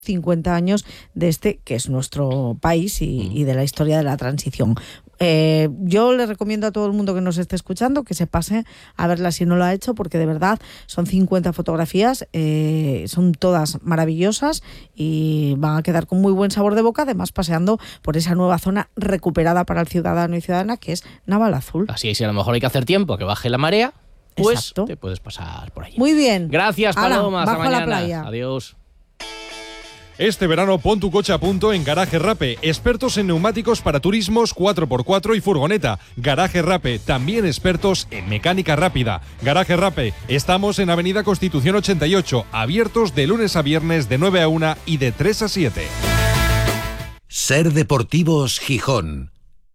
50 años de este que es nuestro país y de la historia de la transición. Yo le recomiendo a todo el mundo que nos esté escuchando que se pase a verla si no lo ha hecho, porque de verdad son 50 fotografías, son todas maravillosas y van a quedar con muy buen sabor de boca, además paseando por esa nueva zona recuperada para el ciudadano y ciudadana que es Navalazul. Así es, si a lo mejor hay que hacer tiempo, que baje la marea, pues exacto, te puedes pasar por allí. Muy bien. Gracias, Paloma. Hala, hasta bajo a mañana. la playa. Adiós. Este verano pon tu coche a punto en Garaje Rape, expertos en neumáticos para turismos 4x4 y furgoneta. Garaje Rape, también expertos en mecánica rápida. Garaje Rape, estamos en Avenida Constitución 88, abiertos de lunes a viernes de 9 a 1 y de 3 a 7. Ser Deportivos Gijón.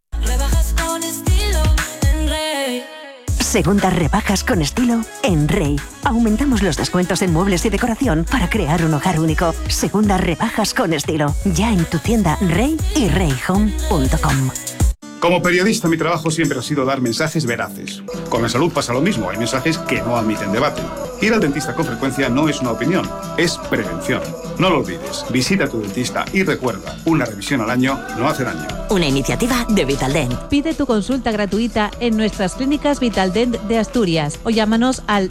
Segundas rebajas con estilo en Rey. Aumentamos los descuentos en muebles y decoración para crear un hogar único. Segundas rebajas con estilo. Ya en tu tienda Rey y reyhome.com. Como periodista, mi trabajo siempre ha sido dar mensajes veraces. Con la salud pasa lo mismo, hay mensajes que no admiten debate. Ir al dentista con frecuencia no es una opinión, es prevención. No lo olvides, visita a tu dentista y recuerda, una revisión al año no hace daño. Una iniciativa de Vitaldent. Pide tu consulta gratuita en nuestras clínicas Vitaldent de Asturias o llámanos al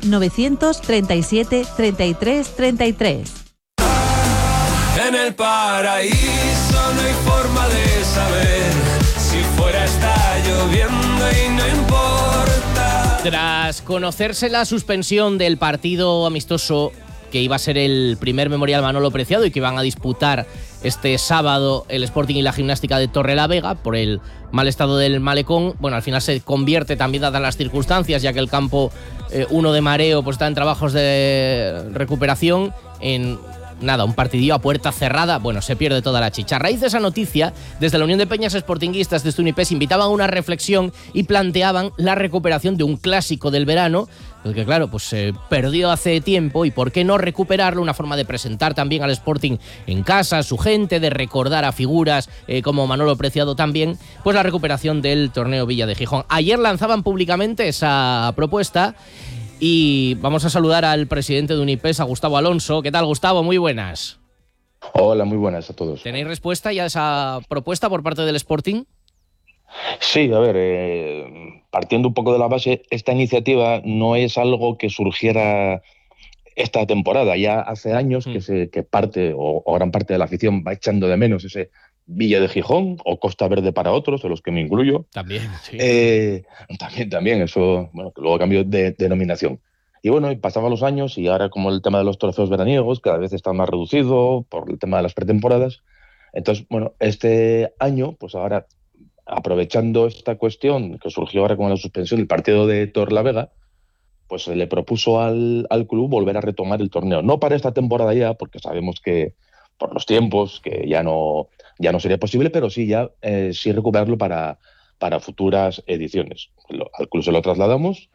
937 33 33. En el paraíso no hay forma de saber si fuera está lloviendo y no importa. Tras conocerse la suspensión del partido amistoso que iba a ser el primer Memorial Manolo Preciado y que iban a disputar este sábado el Sporting y la Gimnástica de Torrelavega por el mal estado del malecón, bueno, al final se convierte también, dadas las circunstancias, ya que el campo 1 de Mareo pues está en trabajos de recuperación, en nada, un partidillo a puerta cerrada. Bueno, se pierde toda la chicha. A raíz de esa noticia, desde la Unión de Peñas Sportinguistas de Unipes invitaban a una reflexión y planteaban la recuperación de un clásico del verano, que claro, pues se perdió hace tiempo, y por qué no recuperarlo, una forma de presentar también al Sporting en casa, a su gente, de recordar a figuras como Manolo Preciado también, pues la recuperación del torneo Villa de Gijón. Ayer lanzaban públicamente esa propuesta. Y vamos a saludar al presidente de Unipes, a Gustavo Alonso. ¿Qué tal, Gustavo? Muy buenas. Hola, muy buenas a todos. ¿Tenéis respuesta ya a esa propuesta por parte del Sporting? Sí, a ver, partiendo un poco de la base, esta iniciativa no es algo que surgiera esta temporada. Ya hace años que parte o gran parte de la afición va echando de menos ese Villa de Gijón o Costa Verde para otros, de los que me incluyo. También, sí. También, eso, bueno, que luego cambió de denominación. Y bueno, pasaban los años y ahora, como el tema de los trofeos veraniegos cada vez está más reducido por el tema de las pretemporadas. Entonces, bueno, este año, pues ahora, aprovechando esta cuestión que surgió ahora con la suspensión del partido de Torrelavega, pues se le propuso al club volver a retomar el torneo. No para esta temporada ya, porque sabemos que por los tiempos que ya no sería posible, pero sí sí recuperarlo para futuras ediciones. Al club se lo trasladamos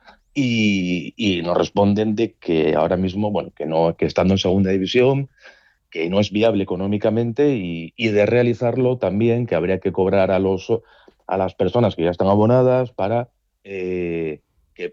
y nos responden de que ahora mismo, bueno, que estando en segunda división, que no es viable económicamente, y de realizarlo también, que habría que cobrar a las personas que ya están abonadas para que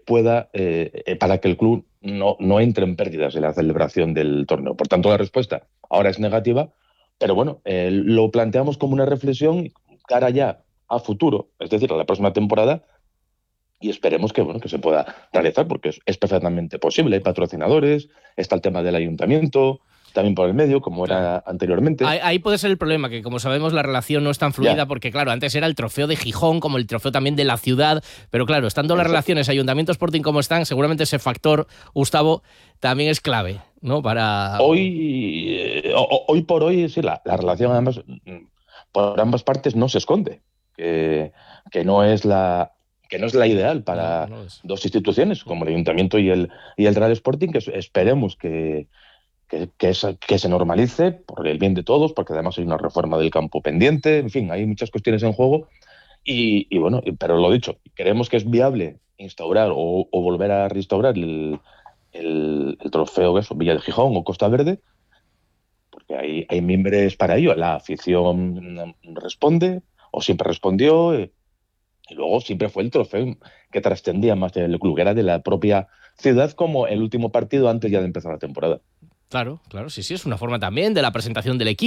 el club no entre en pérdidas en la celebración del torneo. Por tanto, la respuesta ahora es negativa, pero bueno, lo planteamos como una reflexión cara ya a futuro, es decir, a la próxima temporada, y esperemos que se pueda realizar, porque es perfectamente posible. Hay patrocinadores, está el tema del ayuntamiento, también por el medio, como era anteriormente. Ahí puede ser el problema, que como sabemos la relación no es tan fluida, porque claro, antes era el trofeo de Gijón, como el trofeo también de la ciudad, pero claro, estando las relaciones Ayuntamiento Sporting como están, seguramente ese factor, Gustavo, también es clave, ¿no? Para Hoy por hoy, sí, la relación además por ambas partes no se esconde, que no es la ideal para dos instituciones como el Ayuntamiento y el Real Sporting, que esperemos que se normalice por el bien de todos, porque además hay una reforma del campo pendiente, en fin, hay muchas cuestiones en juego y bueno, pero lo dicho, creemos que es viable instaurar o volver a restaurar el trofeo Villa de Gijón o Costa Verde, porque hay mimbres para ello. La afición responde o siempre respondió, y luego siempre fue el trofeo que trascendía más del club, que era de la propia ciudad, como el último partido antes ya de empezar la temporada. Claro, sí, es una forma también de la presentación del equipo.